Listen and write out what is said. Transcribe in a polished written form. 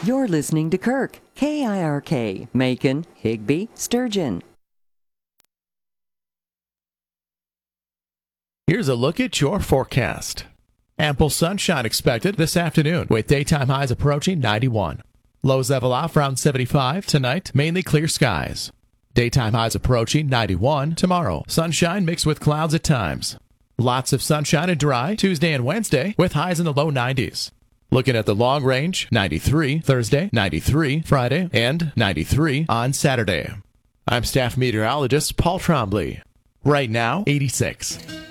You're listening to Kirk, KIRK, Macon, Higbee, Sturgeon. Here's a look at your forecast. Ample sunshine expected this afternoon with daytime highs approaching 91. Lows level off around 75 tonight, mainly clear skies. Daytime highs approaching 91 tomorrow. Sunshine mixed with clouds at times. Lots of sunshine and dry Tuesday and Wednesday with highs in the low 90s. Looking at the long range, 93 Thursday, 93 Friday, and 93 on Saturday. I'm staff meteorologist Paul Trombley. Right now, 86.